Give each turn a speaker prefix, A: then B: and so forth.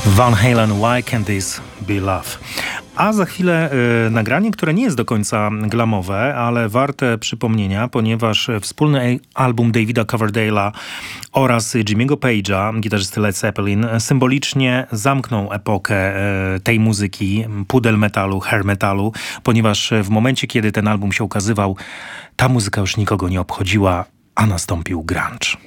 A: Van Halen, Why Can't This Be Love? A za chwilę nagranie, które nie jest do końca glamowe, ale warte przypomnienia, ponieważ wspólny album Davida Coverdale'a oraz Jimmy'ego Page'a, gitarzysty Led Zeppelin, symbolicznie zamknął epokę tej muzyki, pudel metalu, hair metalu, ponieważ w momencie, kiedy ten album się ukazywał, ta muzyka już nikogo nie obchodziła, a nastąpił grunge.